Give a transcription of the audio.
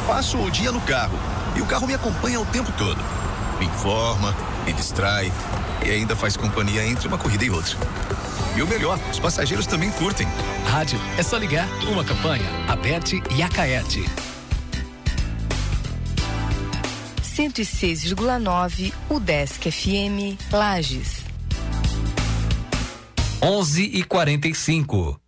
Passo o dia no carro e o carro me acompanha o tempo todo. Me informa, me distrai e ainda faz companhia entre uma corrida e outra. E o melhor, os passageiros também curtem. Rádio, é só ligar. Uma campanha, Aberte e Acaerte. 106,9 UDESC FM Lages. 11h45.